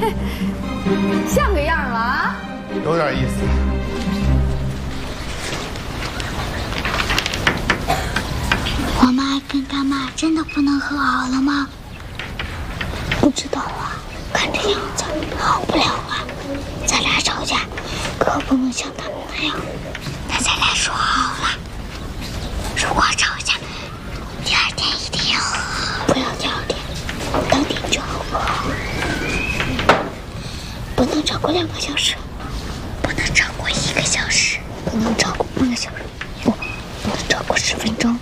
像个样了啊！ 有点意思。 我妈跟干妈真的不能和好了吗？不知道啊，看这样子好不了啊。咱俩吵架，可不能像他们那样。那咱俩说好了，如果吵架，第二天一定要和，不要第二天，当天就要和。不能超过2个小时，不能超过1个小时，不能超过半个小时，不能超过10分钟。